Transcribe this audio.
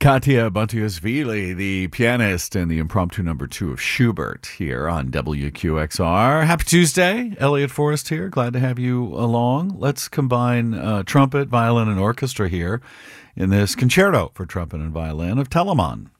Katya Buntiashvili, the pianist in the impromptu number 2 of Schubert here on WQXR. Happy Tuesday. Elliot Forrest here. Glad to have you along. Let's combine trumpet, violin, and orchestra here in this concerto for trumpet and violin of Telemann.